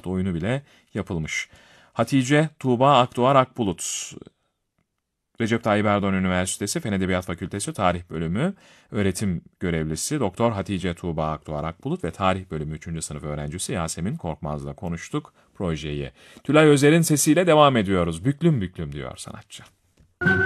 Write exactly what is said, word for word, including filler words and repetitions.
tatlı oyunu bile yapılmış. Hatice Tuğba Akdoğar Akbulut, Recep Tayyip Erdoğan Üniversitesi Fen Edebiyat Fakültesi Tarih Bölümü öğretim görevlisi Doktor Hatice Tuğba Akdoğar Akbulut ve Tarih Bölümü üçüncü sınıf öğrencisi Yasemin Korkmaz'la konuştuk projeyi. Tülay Özer'in sesiyle devam ediyoruz. Büklüm büklüm diyor sanatçı.